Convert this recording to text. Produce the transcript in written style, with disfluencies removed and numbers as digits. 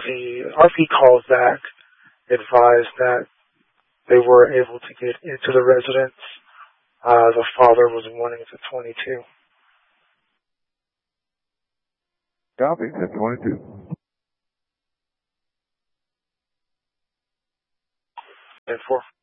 the RP calls back advised that they were able to get into the residence. The father was wanting to 22. Copy, 22. And 4.